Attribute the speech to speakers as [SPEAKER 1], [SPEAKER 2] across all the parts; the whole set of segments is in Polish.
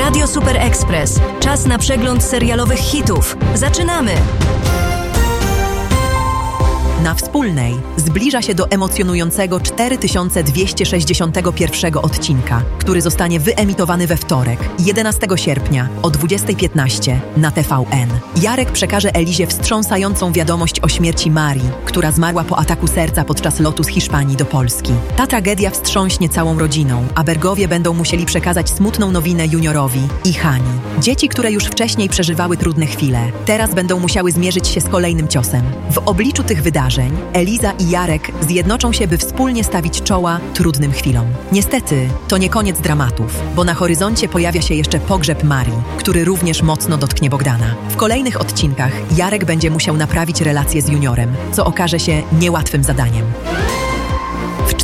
[SPEAKER 1] Radio Super Express. Czas na przegląd serialowych hitów. Zaczynamy!
[SPEAKER 2] Na Wspólnej zbliża się do emocjonującego 4261 odcinka, który zostanie wyemitowany we wtorek, 11 sierpnia o 20:15 na TVN. Jarek przekaże Elizie wstrząsającą wiadomość o śmierci Marii, która zmarła po ataku serca podczas lotu z Hiszpanii do Polski. Ta tragedia wstrząśnie całą rodziną, a Bergowie będą musieli przekazać smutną nowinę Juniorowi i Hani. Dzieci, które już wcześniej przeżywały trudne chwile, teraz będą musiały zmierzyć się z kolejnym ciosem. W obliczu tych wydarzeń Eliza i Jarek zjednoczą się, by wspólnie stawić czoła trudnym chwilom. Niestety, to nie koniec dramatów, bo na horyzoncie pojawia się jeszcze pogrzeb Marii, który również mocno dotknie Bogdana. W kolejnych odcinkach Jarek będzie musiał naprawić relacje z Juniorem, co okaże się niełatwym zadaniem. W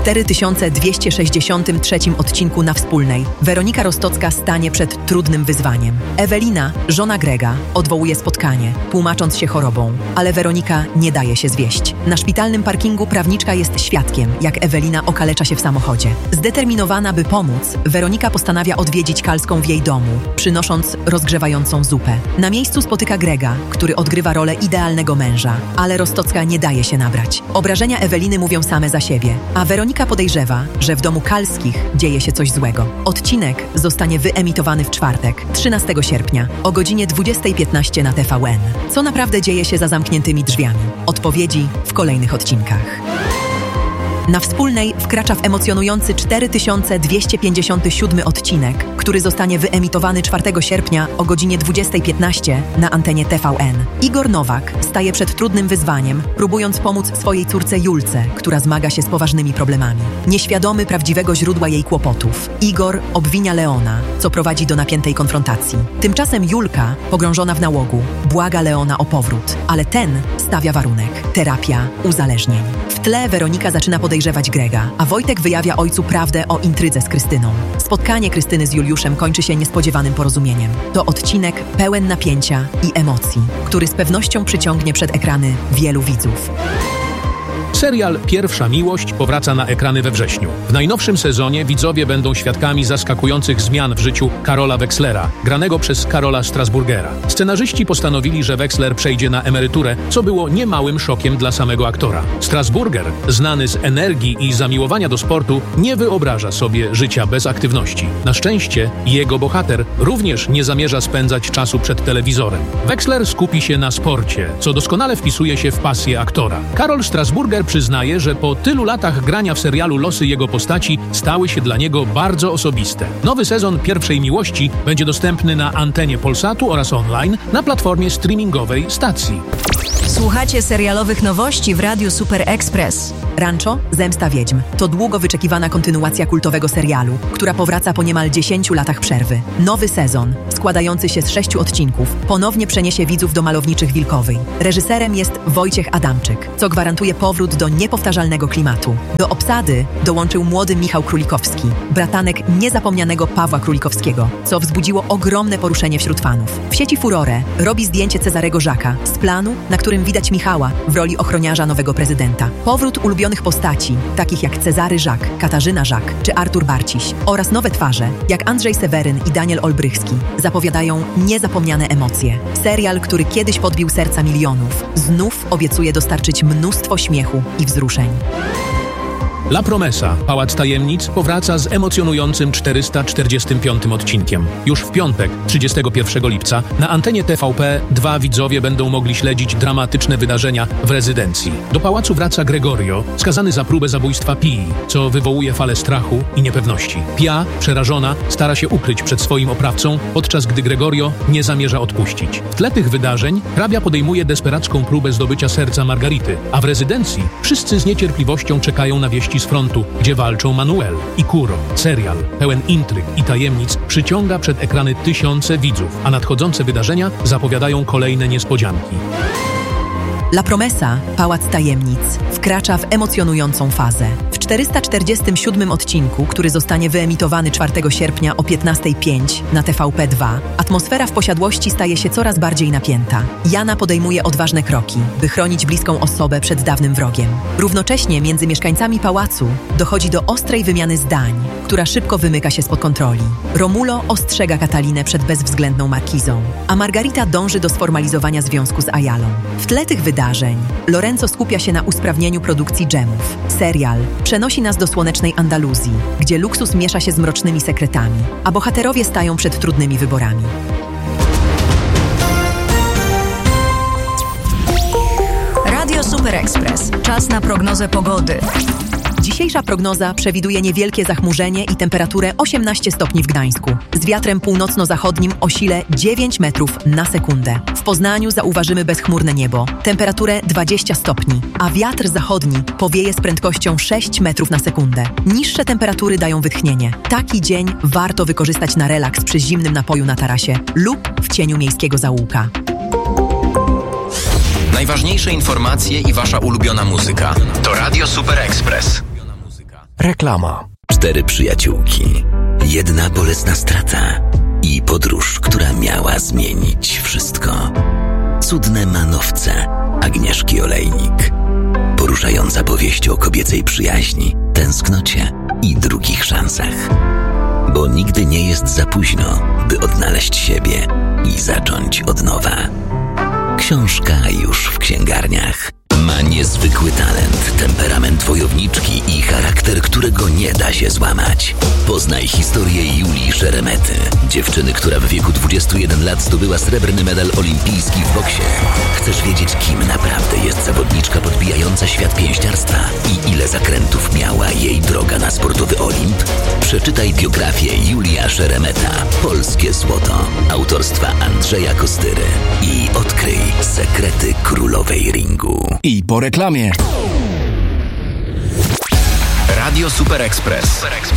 [SPEAKER 2] 4263 odcinku Na Wspólnej Weronika Rostocka stanie przed trudnym wyzwaniem. Ewelina, żona Grega, odwołuje spotkanie, tłumacząc się chorobą, ale Weronika nie daje się zwieść. Na szpitalnym parkingu prawniczka jest świadkiem, jak Ewelina okalecza się w samochodzie. Zdeterminowana, by pomóc, Weronika postanawia odwiedzić Kalską w jej domu, przynosząc rozgrzewającą zupę. Na miejscu spotyka Grega, który odgrywa rolę idealnego męża, ale Rostocka nie daje się nabrać. Obrażenia Eweliny mówią same za siebie, a Weronika podejrzewa, że w domu Kalskich dzieje się coś złego. Odcinek zostanie wyemitowany w czwartek, 13 sierpnia, o godzinie 20:15 na TVN. Co naprawdę dzieje się za zamkniętymi drzwiami? Odpowiedzi w kolejnych odcinkach. Na Wspólnej wkracza w emocjonujący 4257 odcinek, który zostanie wyemitowany 4 sierpnia o godzinie 20:15 na antenie TVN. Igor Nowak staje przed trudnym wyzwaniem, próbując pomóc swojej córce Julce, która zmaga się z poważnymi problemami. Nieświadomy prawdziwego źródła jej kłopotów, Igor obwinia Leona, co prowadzi do napiętej konfrontacji. Tymczasem Julka, pogrążona w nałogu, błaga Leona o powrót, ale ten stawia warunek: terapia uzależnień. W tle Weronika zaczyna podejrzewać Grega, a Wojtek wyjawia ojcu prawdę o intrydze z Krystyną. Spotkanie Krystyny z Juliuszem kończy się niespodziewanym porozumieniem. To odcinek pełen napięcia i emocji, który z pewnością przyciągnie przed ekrany wielu widzów.
[SPEAKER 3] Serial Pierwsza Miłość powraca na ekrany we wrześniu. W najnowszym sezonie widzowie będą świadkami zaskakujących zmian w życiu Karola Wekslera, granego przez Karola Strasburgera. Scenarzyści postanowili, że Weksler przejdzie na emeryturę, co było niemałym szokiem dla samego aktora. Strasburger, znany z energii i zamiłowania do sportu, nie wyobraża sobie życia bez aktywności. Na szczęście jego bohater również nie zamierza spędzać czasu przed telewizorem. Weksler skupi się na sporcie, co doskonale wpisuje się w pasję aktora. Karol Strasburger przyznaje, że po tylu latach grania w serialu losy jego postaci stały się dla niego bardzo osobiste. Nowy sezon Pierwszej Miłości będzie dostępny na antenie Polsatu oraz online na platformie streamingowej stacji.
[SPEAKER 1] Słuchacie serialowych nowości w Radiu Super Express.
[SPEAKER 2] Rancho – Zemsta Wiedźm to długo wyczekiwana kontynuacja kultowego serialu, która powraca po niemal 10 latach przerwy. Nowy sezon, składający się z 6 odcinków, ponownie przeniesie widzów do Malowniczych Wilkowej. Reżyserem jest Wojciech Adamczyk, co gwarantuje powrót do niepowtarzalnego klimatu. Do obsady dołączył młody Michał Królikowski, bratanek niezapomnianego Pawła Królikowskiego, co wzbudziło ogromne poruszenie wśród fanów. W sieci furorę robi zdjęcie Cezarego Żaka z planu, na którym widać Michała w roli ochroniarza nowego prezydenta. Powrót ulubionych postaci, takich jak Cezary Żak, Katarzyna Żak czy Artur Barciś, oraz nowe twarze, jak Andrzej Seweryn i Daniel Olbrychski, zapowiadają niezapomniane emocje. Serial, który kiedyś podbił serca milionów, znów obiecuje dostarczyć mnóstwo śmiechu i wzruszeń.
[SPEAKER 3] La Promesa, Pałac Tajemnic, powraca z emocjonującym 445 odcinkiem. Już w piątek, 31 lipca, na antenie TVP 2 widzowie będą mogli śledzić dramatyczne wydarzenia w rezydencji. Do pałacu wraca Gregorio, skazany za próbę zabójstwa Pii, co wywołuje falę strachu i niepewności. Pia, przerażona, stara się ukryć przed swoim oprawcą, podczas gdy Gregorio nie zamierza odpuścić. W tle tych wydarzeń hrabia podejmuje desperacką próbę zdobycia serca Margarity, a w rezydencji wszyscy z niecierpliwością czekają na wieści z frontu, gdzie walczą Manuel i Kuro. Serial, pełen intryg i tajemnic, przyciąga przed ekrany tysiące widzów, a nadchodzące wydarzenia zapowiadają kolejne niespodzianki.
[SPEAKER 2] La Promesa, Pałac Tajemnic, wkracza w emocjonującą fazę. W 447 odcinku, który zostanie wyemitowany 4 sierpnia o 15:05 na TVP2, atmosfera w posiadłości staje się coraz bardziej napięta. Jana podejmuje odważne kroki, by chronić bliską osobę przed dawnym wrogiem. Równocześnie między mieszkańcami pałacu dochodzi do ostrej wymiany zdań, która szybko wymyka się spod kontroli. Romulo ostrzega Katalinę przed bezwzględną markizą, a Margarita dąży do sformalizowania związku z Ayalą. W tle tych wydarzeń Lorenzo skupia się na usprawnieniu produkcji dżemów. Serial przenosi nas do słonecznej Andaluzji, gdzie luksus miesza się z mrocznymi sekretami, a bohaterowie stają przed trudnymi wyborami.
[SPEAKER 1] Radio Super Express. Czas na prognozę pogody.
[SPEAKER 2] Dzisiejsza prognoza przewiduje niewielkie zachmurzenie i temperaturę 18 stopni w Gdańsku, z wiatrem północno-zachodnim o sile 9 metrów na sekundę. W Poznaniu zauważymy bezchmurne niebo, temperaturę 20 stopni, a wiatr zachodni powieje z prędkością 6 metrów na sekundę. Niższe temperatury dają wytchnienie. Taki dzień warto wykorzystać na relaks przy zimnym napoju na tarasie lub w cieniu miejskiego zaułka.
[SPEAKER 4] Najważniejsze informacje i wasza ulubiona muzyka to Radio Super Express.
[SPEAKER 5] Reklama.
[SPEAKER 6] 4 przyjaciółki, 1 bolesna strata i podróż, która miała zmienić wszystko. Cudne manowce Agnieszki Olejnik. Poruszająca powieść o kobiecej przyjaźni, tęsknocie i drugich szansach. Bo nigdy nie jest za późno, by odnaleźć siebie i zacząć od nowa. Książka już w księgarniach. Ma niezwykły talent, temperament wojowniczki i charakter, którego nie da się złamać. Poznaj historię Julii Szeremety, dziewczyny, która w wieku 21 lat zdobyła srebrny medal olimpijski w boksie. Chcesz wiedzieć, kim naprawdę jest zawodniczka podbijająca świat pięściarstwa i ile zakrętów miała jej droga na sportowy Olimp? Przeczytaj biografię Julia Szeremeta, Polskie Złoto, autorstwa Andrzeja Kostyry i odkryj sekrety królowej ringu.
[SPEAKER 5] I po reklamie.
[SPEAKER 4] Radio Super Express.